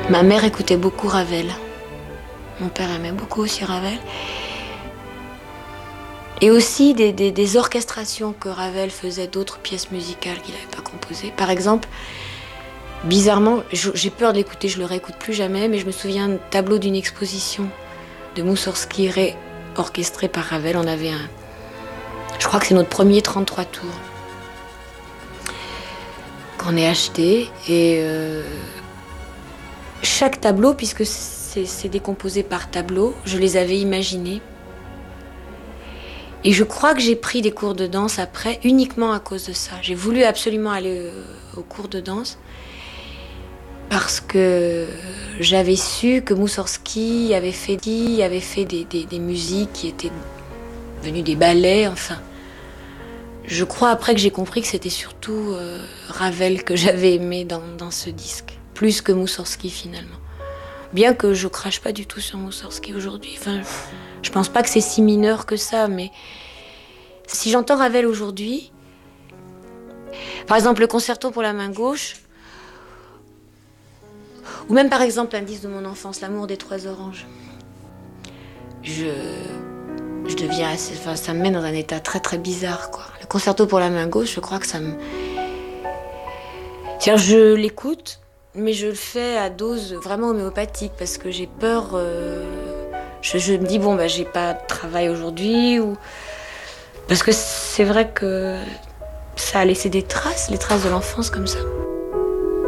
Ma mère écoutait beaucoup Ravel. Mon père aimait beaucoup aussi Ravel. Et aussi des orchestrations que Ravel faisait d'autres pièces musicales qu'il n'avait pas composées. Par exemple, bizarrement, j'ai peur de l'écouter, je le réécoute plus jamais, mais je me souviens d'un tableau d'une exposition de Moussorgsky orchestré par Ravel. On avait je crois que c'est notre premier 33 tours qu'on ait acheté. Et chaque tableau, puisque c'est décomposé par tableau, je les avais imaginés. Et je crois que j'ai pris des cours de danse après, uniquement à cause de ça. J'ai voulu absolument aller au cours de danse parce que j'avais su que Moussorgsky avait fait des musiques qui étaient devenues des ballets, enfin. Je crois après que j'ai compris que c'était surtout Ravel que j'avais aimé dans ce disque, plus que Moussorgsky finalement. Bien que je crache pas du tout sur Moussorgsky aujourd'hui. Enfin, je pense pas que c'est si mineur que ça, mais si j'entends Ravel aujourd'hui, par exemple le concerto pour la main gauche, ou même par exemple un disque de mon enfance, L'amour des trois oranges, je deviens assez, enfin, ça me met dans un état très très bizarre, quoi. Le concerto pour la main gauche, je crois que ça me... C'est-à-dire, je l'écoute, mais je le fais à dose vraiment homéopathique parce que j'ai peur. Je me dis, bon, bah, j'ai pas de travail aujourd'hui. Parce que c'est vrai que ça a laissé des traces, les traces de l'enfance comme ça.